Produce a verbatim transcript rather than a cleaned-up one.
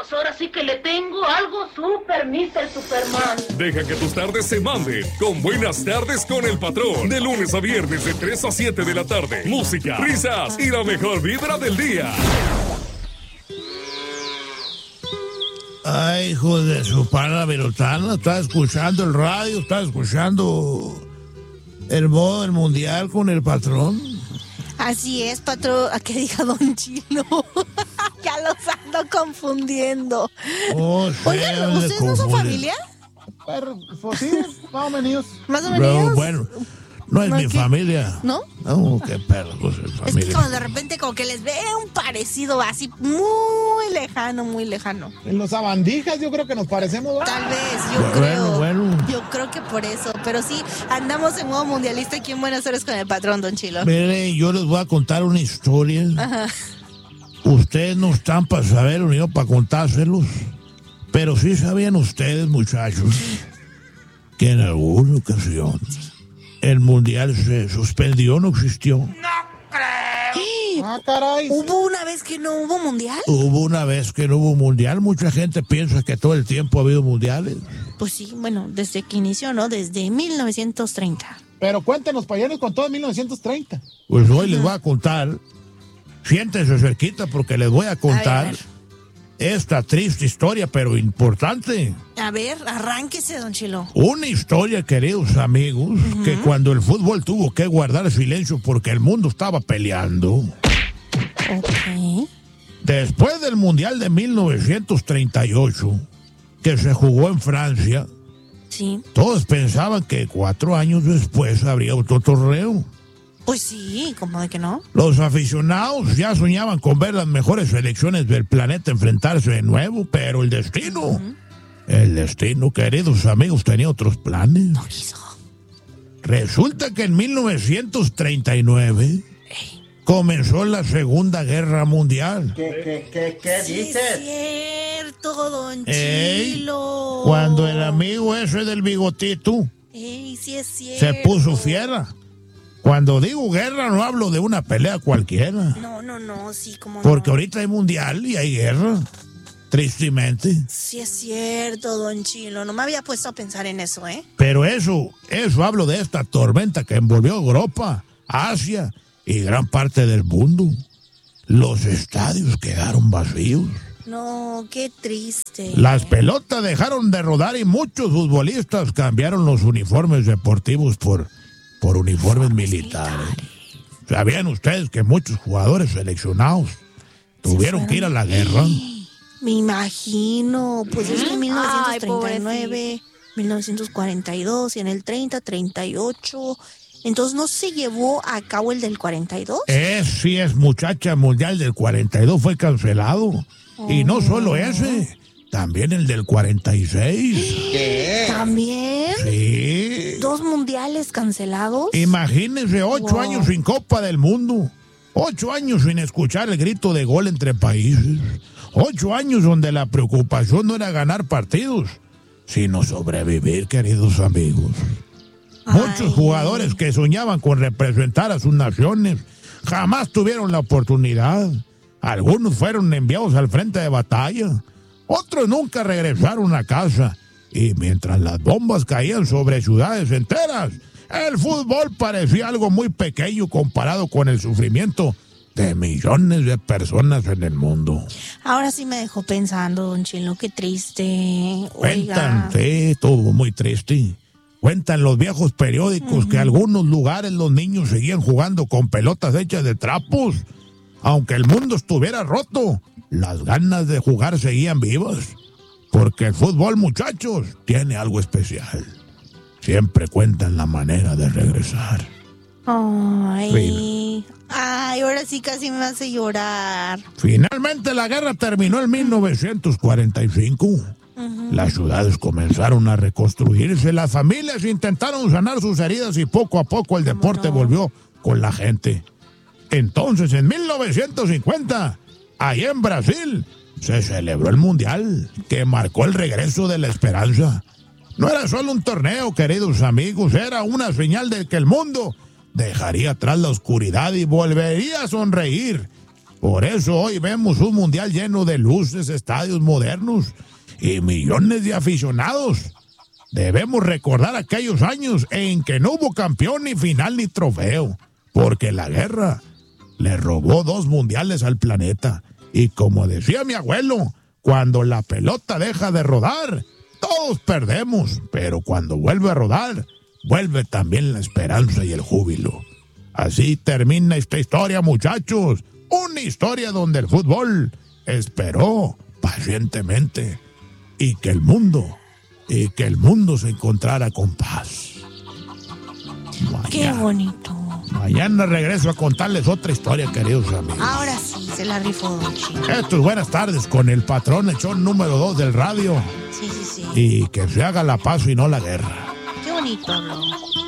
Dios, ahora sí que le tengo algo súper, mister Superman. Deja que tus tardes se manden con Buenas Tardes con el Patrón. De lunes a viernes de tres a siete de la tarde. Música, risas y la mejor vibra del día. Ay, hijo de su pana virutana, está escuchando el radio, está escuchando el modo del mundial con el Patrón. Así es, patrón. ¿A qué diga Don Chilo? Ya los ando confundiendo. Oh, sí, Oigan, ¿ustedes no son familia? Pero, pues sí, más o menos. Más o menos. No, bueno, no es ¿No, mi qué? familia. ¿No? No, qué perros es Es familia. que como de repente como que les ve un parecido así muy lejano, muy lejano. En los sabandijas yo creo que nos parecemos. ¿va? Tal vez, yo Bueno, creo. bueno. Yo creo que por eso. Pero sí, andamos en modo mundialista aquí en Buenas Tardes con el Patrón, Don Chilo. Mire, yo les voy a contar una historia. Ajá. Ustedes no están para saber ni yo para contárselos. Pero sí sabían ustedes, muchachos, que en alguna ocasión el mundial se suspendió, no existió. Ah, caray. ¿Hubo una vez que no hubo mundial? Hubo una vez que no hubo mundial. Mucha gente piensa que todo el tiempo ha habido mundiales. Pues sí, bueno, desde que inició, ¿no? Desde mil novecientos treinta. Pero cuéntenos, payanos, con todo mil novecientos treinta. Pues hoy les voy a contar. Siéntense cerquita porque les voy a contar A ver, esta triste historia, pero importante. A ver, arránquese, Don Chilo. Una historia, queridos amigos, uh-huh. que cuando el fútbol tuvo que guardar silencio porque el mundo estaba peleando. Ok. Después del Mundial de mil novecientos treinta y ocho, que se jugó en Francia, Sí. todos pensaban que cuatro años después habría otro torneo. Pues sí, ¿cómo de que no? Los aficionados ya soñaban con ver las mejores selecciones del planeta enfrentarse de nuevo, pero el destino, uh-huh. el destino, queridos amigos, tenía otros planes. No quiso. Resulta que en mil novecientos treinta y nueve Ey. comenzó la Segunda Guerra Mundial. ¿Qué, qué, qué, qué Sí dices? es cierto, Don Ey, Chilo. cuando el amigo ese del bigotito Ey, sí es cierto. se puso fiera. Cuando digo guerra no hablo de una pelea cualquiera. No, no, no, sí, como no. Porque ahorita hay mundial y hay guerra. Tristemente. Sí es cierto, Don Chilo. No me había puesto a pensar en eso, ¿eh? Pero eso, eso hablo de esta tormenta que envolvió Europa, Asia y gran parte del mundo. Los estadios quedaron vacíos. No, qué triste. Las pelotas dejaron de rodar y muchos futbolistas cambiaron los uniformes deportivos por, por uniformes militares. ¿Sabían ustedes que muchos jugadores seleccionados tuvieron que ir a la guerra? Me imagino. Pues es que en mil novecientos treinta y nueve, mil novecientos cuarenta y dos y en el treinta, treinta y ocho... Entonces, ¿no se llevó a cabo el del cuarenta y dos? Es, sí, es muchacha mundial del cuarenta y dos fue cancelado. Oh. Y no solo ese, también el del cuarenta y seis. ¿Qué? ¿También? Sí. ¿Dos mundiales cancelados? Imagínense, ocho wow. años sin Copa del Mundo. Ocho años sin escuchar el grito de gol entre países. Ocho años donde la preocupación no era ganar partidos, sino sobrevivir, queridos amigos. Ay. Muchos jugadores que soñaban con representar a sus naciones jamás tuvieron la oportunidad. Algunos fueron enviados al frente de batalla. Otros nunca regresaron a casa. Y mientras las bombas caían sobre ciudades enteras, el fútbol parecía algo muy pequeño comparado con el sufrimiento de millones de personas en el mundo. Ahora sí me dejó pensando, Don Chilo, qué triste. Cuentan, sí, estuvo muy triste. Cuentan los viejos periódicos uh-huh. que en algunos lugares los niños seguían jugando con pelotas hechas de trapos. Aunque el mundo estuviera roto, las ganas de jugar seguían vivas. Porque el fútbol, muchachos, tiene algo especial. Siempre cuentan la manera de regresar. Ay, fin. Ay, ahora sí casi me hace llorar. Finalmente la guerra terminó en mil novecientos cuarenta y cinco. Uh-huh. Las ciudades comenzaron a reconstruirse, las familias intentaron sanar sus heridas y poco a poco el deporte no? volvió con la gente. Entonces, en mil novecientos cincuenta, allá en Brasil, se celebró el Mundial, que marcó el regreso de la esperanza. No era solo un torneo, queridos amigos, era una señal de que el mundo dejaría atrás la oscuridad y volvería a sonreír. Por eso hoy vemos un mundial lleno de luces, estadios modernos y millones de aficionados. Debemos recordar aquellos años en que no hubo campeón, ni final, ni trofeo, porque la guerra le robó dos mundiales al planeta. Y como decía mi abuelo, cuando la pelota deja de rodar, todos perdemos, pero cuando vuelve a rodar, vuelve también la esperanza y el júbilo. Así termina esta historia, muchachos, una historia donde el fútbol esperó pacientemente y que el mundo... y que el mundo se encontrara con paz. Mañana, qué bonito. Mañana regreso a contarles otra historia, queridos amigos. Ahora sí, se la rifó Don Chico. Esto es Buenas Tardes con el patrón, el show número dos del radio. Sí, sí, sí. Y que se haga la paz y no la guerra. Qué bonito habló.